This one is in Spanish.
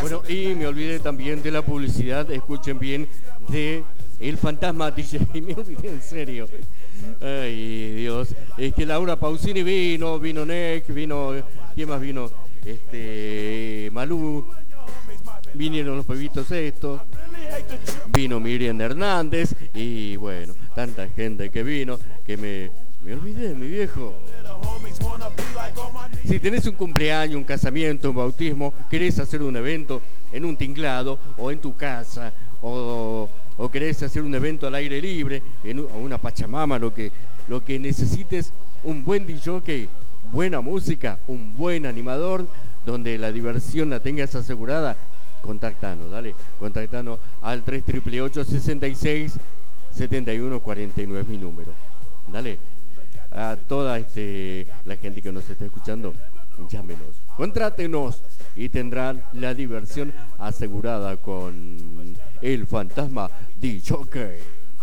Bueno, y me olvidé también de la publicidad, escuchen bien, de El Fantasma DJ, me olvidé en serio. Ay, Dios, es que Laura Pausini vino Nick, ¿quién más vino? Malú, vinieron los pebitos estos, vino Miriam Hernández y bueno, tanta gente que vino que me olvidé, mi viejo. Si tenés un cumpleaños, un casamiento, un bautismo, querés hacer un evento en un tinglado o en tu casa o querés hacer un evento al aire libre, o una pachamama, lo que necesites, un buen DJ, buena música, un buen animador, donde la diversión la tengas asegurada, contactanos al 3888-66-7149, mi número. Dale, a toda la gente que nos está escuchando, llámenos, contrátenos y tendrán la diversión asegurada con El Fantasma DJ.